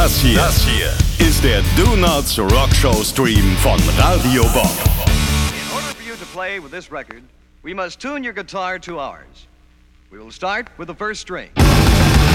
Das hier ist der Do Nots Rock Show Stream von Radio Bob. In order for you to play with this record, we must tune your guitar to ours. We will start with the first string.